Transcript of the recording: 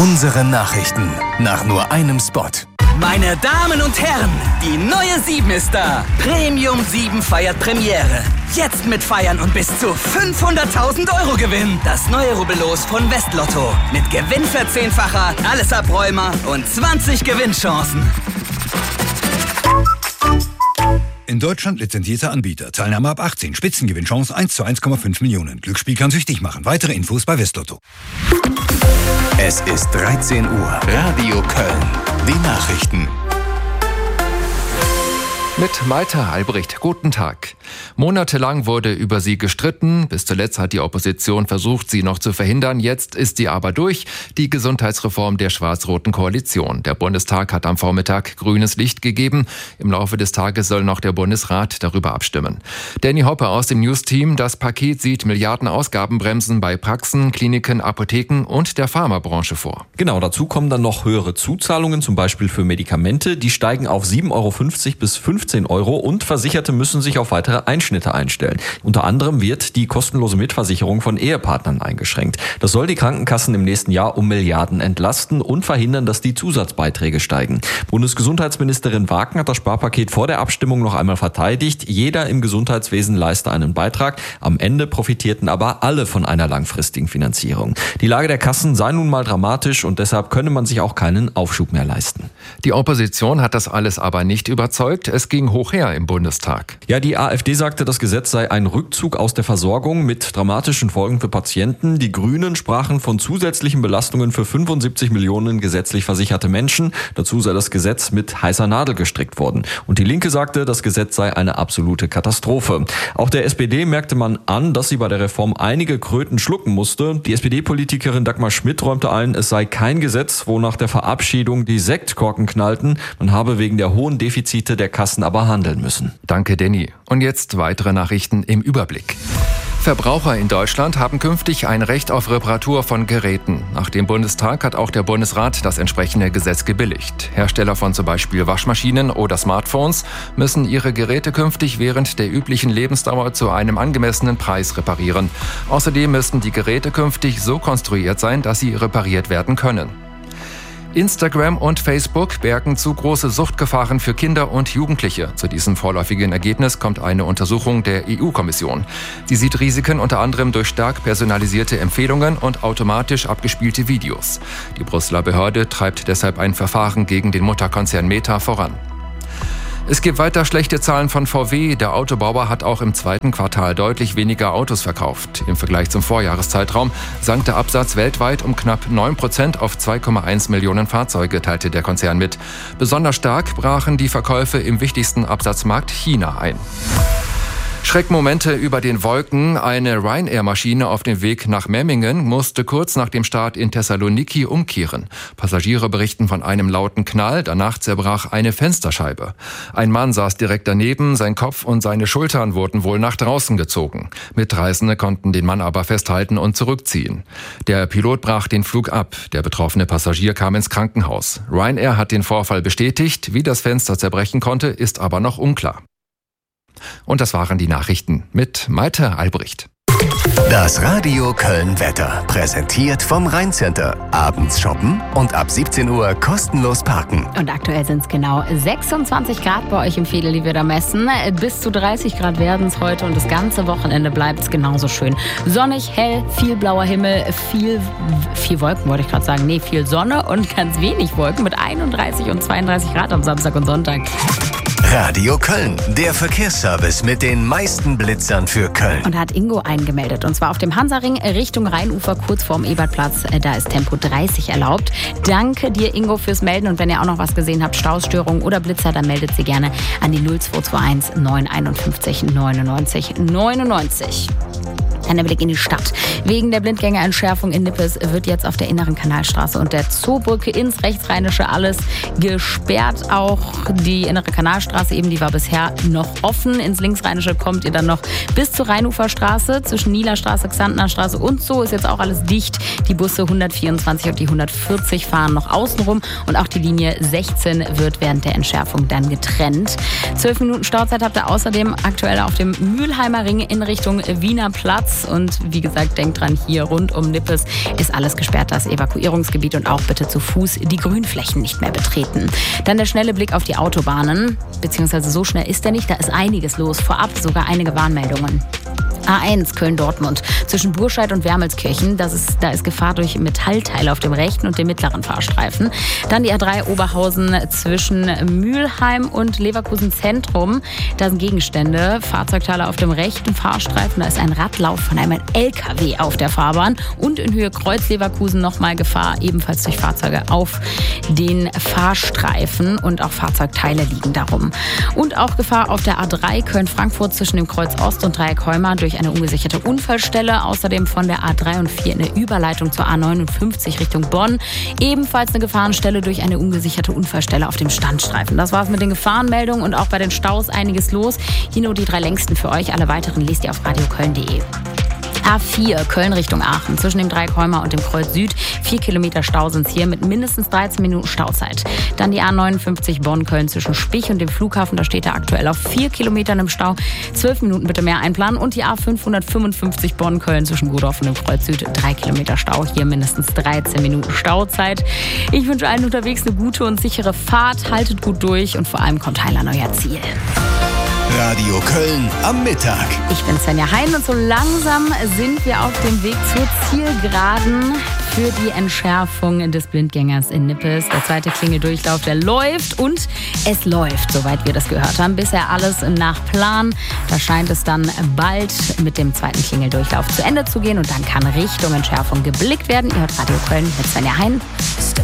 Unsere Nachrichten nach nur einem Spot. Meine Damen und Herren, die neue 7 ist da. Premium 7 feiert Premiere. Jetzt mit Feiern und bis zu 500.000 € Gewinn. Das neue Rubbellos von Westlotto. Mit Gewinnverzehnfacher, alles Abräumer und 20 Gewinnchancen. In Deutschland lizenzierter Anbieter. Teilnahme ab 18. Spitzengewinnchance 1 zu 1,5 Millionen. Glücksspiel kann süchtig machen. Weitere Infos bei Westlotto. Es ist 13 Uhr. Radio Köln. Die Nachrichten. Mit Malte Albrecht. Guten Tag. Monatelang wurde über sie gestritten. Bis zuletzt hat die Opposition versucht, sie noch zu verhindern. Jetzt ist sie aber durch. Die Gesundheitsreform der schwarz-roten Koalition. Der Bundestag hat am Vormittag grünes Licht gegeben. Im Laufe des Tages soll noch der Bundesrat darüber abstimmen. Danny Hoppe aus dem News-Team. Das Paket sieht Milliarden Ausgabenbremsen bei Praxen, Kliniken, Apotheken und der Pharmabranche vor. Genau, dazu kommen dann noch höhere Zuzahlungen, zum Beispiel für Medikamente. Die steigen auf 7,50 € bis 15 € und Versicherte müssen sich auf weitere Einschnitte einstellen. Unter anderem wird die kostenlose Mitversicherung von Ehepartnern eingeschränkt. Das soll die Krankenkassen im nächsten Jahr um Milliarden entlasten und verhindern, dass die Zusatzbeiträge steigen. Bundesgesundheitsministerin Wagner hat das Sparpaket vor der Abstimmung noch einmal verteidigt. Jeder im Gesundheitswesen leiste einen Beitrag. Am Ende profitierten aber alle von einer langfristigen Finanzierung. Die Lage der Kassen sei nun mal dramatisch und deshalb könne man sich auch keinen Aufschub mehr leisten. Die Opposition hat das alles aber nicht überzeugt. Es ging hoch her im Bundestag. Ja, die AfD sagte, das Gesetz sei ein Rückzug aus der Versorgung mit dramatischen Folgen für Patienten. Die Grünen sprachen von zusätzlichen Belastungen für 75 Millionen gesetzlich versicherte Menschen. Dazu sei das Gesetz mit heißer Nadel gestrickt worden. Und die Linke sagte, das Gesetz sei eine absolute Katastrophe. Auch der SPD merkte man an, dass sie bei der Reform einige Kröten schlucken musste. Die SPD-Politikerin Dagmar Schmidt räumte ein, es sei kein Gesetz, wo nach der Verabschiedung die Sektkorken knallten. Man habe wegen der hohen Defizite der Kassen aber handeln müssen. Danke, Danny. Und jetzt weitere Nachrichten im Überblick. Verbraucher in Deutschland haben künftig ein Recht auf Reparatur von Geräten. Nach dem Bundestag hat auch der Bundesrat das entsprechende Gesetz gebilligt. Hersteller von zum Beispiel Waschmaschinen oder Smartphones müssen ihre Geräte künftig während der üblichen Lebensdauer zu einem angemessenen Preis reparieren. Außerdem müssten die Geräte künftig so konstruiert sein, dass sie repariert werden können. Instagram und Facebook bergen zu große Suchtgefahren für Kinder und Jugendliche. Zu diesem vorläufigen Ergebnis kommt eine Untersuchung der EU-Kommission. Sie sieht Risiken unter anderem durch stark personalisierte Empfehlungen und automatisch abgespielte Videos. Die Brüsseler Behörde treibt deshalb ein Verfahren gegen den Mutterkonzern Meta voran. Es gibt weiter schlechte Zahlen von VW. Der Autobauer hat auch im zweiten Quartal deutlich weniger Autos verkauft. Im Vergleich zum Vorjahreszeitraum sank der Absatz weltweit um knapp 9% auf 2,1 Millionen Fahrzeuge, teilte der Konzern mit. Besonders stark brachen die Verkäufe im wichtigsten Absatzmarkt China ein. Schreckmomente über den Wolken. Eine Ryanair-Maschine auf dem Weg nach Memmingen musste kurz nach dem Start in Thessaloniki umkehren. Passagiere berichten von einem lauten Knall, danach zerbrach eine Fensterscheibe. Ein Mann saß direkt daneben, sein Kopf und seine Schultern wurden wohl nach draußen gezogen. Mitreisende konnten den Mann aber festhalten und zurückziehen. Der Pilot brach den Flug ab. Der betroffene Passagier kam ins Krankenhaus. Ryanair hat den Vorfall bestätigt. Wie das Fenster zerbrechen konnte, ist aber noch unklar. Und das waren die Nachrichten mit Malte Albrecht. Das Radio Köln Wetter, präsentiert vom Rhein-Center. Abends shoppen und ab 17 Uhr kostenlos parken. Und aktuell sind es genau 26 Grad bei euch im Veedel, die wir da messen. Bis zu 30 Grad werden es heute und das ganze Wochenende bleibt es genauso schön. Sonnig, hell, viel blauer Himmel, viel Wolken wollte ich gerade sagen. Nee, viel Sonne und ganz wenig Wolken mit 31 und 32 Grad am Samstag und Sonntag. Radio Köln, der Verkehrsservice mit den meisten Blitzern für Köln. Und hat Ingo eingemeldet. Und zwar auf dem Hansaring Richtung Rheinufer, kurz vorm Ebertplatz. Da ist Tempo 30 erlaubt. Danke dir, Ingo, fürs Melden. Und wenn ihr auch noch was gesehen habt, Staustörungen oder Blitzer, dann meldet sie gerne an die 0221 951 99 99. Ein Blick in die Stadt. Wegen der Blindgängerentschärfung in Nippes wird jetzt auf der Inneren Kanalstraße und der Zoobrücke ins Rechtsrheinische alles gesperrt. Auch die Innere Kanalstraße eben, die war bisher noch offen. Ins Linksrheinische kommt ihr dann noch bis zur Rheinuferstraße. Zwischen Nielerstraße, Xantnerstraße und so ist jetzt auch alles dicht. Die Busse 124 und die 140 fahren noch außenrum und auch die Linie 16 wird während der Entschärfung dann getrennt. 12 Minuten Stauzeit habt ihr außerdem aktuell auf dem Mülheimer Ring in Richtung Wiener Platz. Nippes. Und wie gesagt, denkt dran, hier rund um Nippes ist alles gesperrt, das Evakuierungsgebiet, und auch bitte zu Fuß die Grünflächen nicht mehr betreten. Dann der schnelle Blick auf die Autobahnen, beziehungsweise so schnell ist er nicht, da ist einiges los. Vorab sogar einige Warnmeldungen. A1 Köln-Dortmund zwischen Burscheid und Wermelskirchen. Da ist Gefahr durch Metallteile auf dem rechten und dem mittleren Fahrstreifen. Dann die A3 Oberhausen zwischen Mülheim und Leverkusen Zentrum. Da sind Gegenstände, Fahrzeugteile auf dem rechten Fahrstreifen. Da ist ein Radlauf von einem LKW auf der Fahrbahn. Und in Höhe Kreuz Leverkusen nochmal Gefahr, ebenfalls durch Fahrzeuge auf den Fahrstreifen. Und auch Fahrzeugteile liegen darum. Und auch Gefahr auf der A3 Köln-Frankfurt zwischen dem Kreuz Ost und Dreieck Heuma durch eine ungesicherte Unfallstelle. Außerdem von der A3 und 4 in der Überleitung zur A59 Richtung Bonn. Ebenfalls eine Gefahrenstelle durch eine ungesicherte Unfallstelle auf dem Standstreifen. Das war's mit den Gefahrenmeldungen und auch bei den Staus einiges los. Hier nur die 3 längsten für euch. Alle weiteren lest ihr auf radioköln.de. A4 Köln Richtung Aachen zwischen dem Dreieck Heuma und dem Kreuz Süd. 4 Kilometer Stau sind es hier mit mindestens 13 Minuten Stauzeit. Dann die A59 Bonn-Köln zwischen Spich und dem Flughafen. Da steht er aktuell auf 4 Kilometern im Stau. 12 Minuten bitte mehr einplanen. Und die A555 Bonn-Köln zwischen Godorf und dem Kreuz Süd. 3 Kilometer Stau. Hier mindestens 13 Minuten Stauzeit. Ich wünsche allen unterwegs eine gute und sichere Fahrt. Haltet gut durch und vor allem kommt heil an euer Ziel. Radio Köln am Mittag. Ich bin Svenja Hein und so langsam sind wir auf dem Weg zur Zielgeraden für die Entschärfung des Blindgängers in Nippes. Der zweite Klingeldurchlauf, der läuft und es läuft, soweit wir das gehört haben. Bisher alles nach Plan. Da scheint es dann bald mit dem zweiten Klingeldurchlauf zu Ende zu gehen und dann kann Richtung Entschärfung geblickt werden. Ihr hört Radio Köln mit Svenja Hein.